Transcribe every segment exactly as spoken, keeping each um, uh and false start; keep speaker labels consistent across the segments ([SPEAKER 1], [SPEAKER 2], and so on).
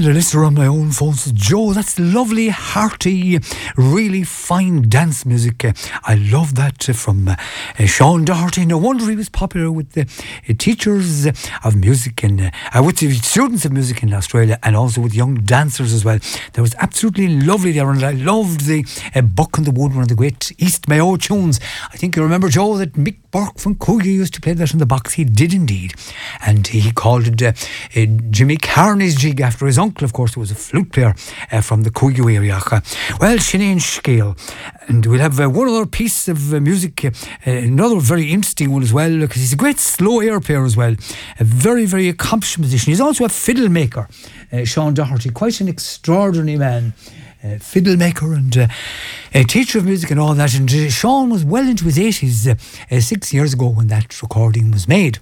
[SPEAKER 1] And a listener on my own phone says, Joe, that's lovely, hearty, really fine dance music. Uh, I love that uh, from uh, uh, Sean Doherty. No wonder he was popular with the uh, teachers uh, of music and uh, uh, with the students of music in Australia, and also with young dancers as well. That was absolutely lovely there, and I loved the uh, Buck and the Wood, one of the great East Mayo tunes. I think you remember, Joe, that Mick Burke from Coogee used to play that in the box. He did indeed, and he called it uh, uh, Jimmy Carney's jig after his uncle, of course, who was a flute player uh, from the Coogee area. Uh, well, Sinead Scale, and we'll have uh, one other piece of uh, music, uh, uh, another very interesting one as well, because he's a great slow air player as well, a very, very accomplished musician. He's also a fiddle maker, uh, Sean Doherty, quite an extraordinary man. Uh, fiddle maker and uh, a teacher of music and all that, and uh, Sean was well into his eighties uh, uh, six years ago when that recording was made.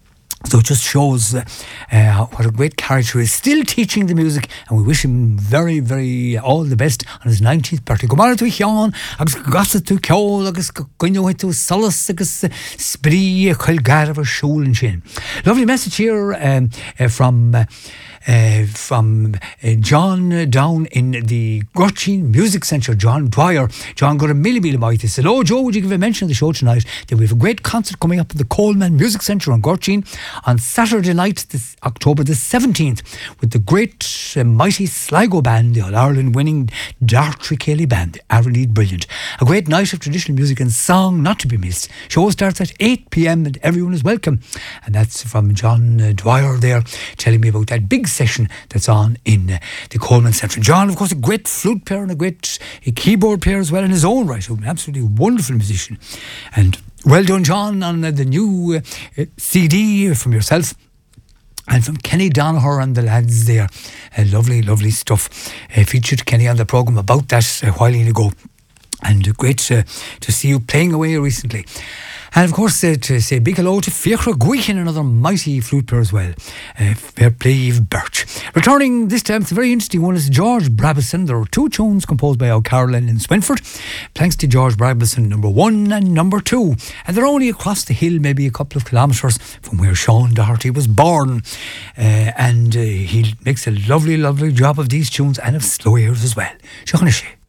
[SPEAKER 1] So it just shows uh, uh, what a great character he is, still teaching the music, and we wish him very, very uh, all the best on his nineteenth birthday. Go on to Sean, agus gasa to Kjol, agus gonyo to Solace, agus Spree, Kilgarver, Shul and Shin. Lovely message here um, uh, from uh, Uh, from uh, John uh, down in the Gurchin Music Centre, John Dwyer. John got a milli milli mighty. Said, oh Joe, would you give a mention of the show tonight? That we have a great concert coming up at the Coleman Music Centre on Gurchin on Saturday night, this October the seventeenth, with the great uh, mighty Sligo band, the All-Ireland winning Dartry Kelly band, Aranid Brilliant. A great night of traditional music and song not to be missed. Show starts at eight p.m. and everyone is welcome. And that's from John uh, Dwyer there, telling me about that big session that's on in uh, the Coleman Centre. John, of course, a great flute player and a great uh, keyboard player as well in his own right. An absolutely wonderful musician. And well done, John, on uh, the new uh, uh, C D from yourself and from Kenny Donaher and the lads there. Uh, lovely, lovely stuff. Uh, featured Kenny on the programme about that a while ago. And uh, great uh, to see you playing away recently. And of course, uh, to say big hello to Fiachra Guichin, another mighty flute player as well. Uh, fair play, Eve Birch. Returning this time, it's a very interesting one, is George Brabazon. There are two tunes composed by O'Carolan in Swinford. Thanks to George Brabazon, number one and number two. And they're only across the hill, maybe a couple of kilometres from where Sean Doherty was born. Uh, and uh, he makes a lovely, lovely job of these tunes and of slow airs as well. Sean O'Shea.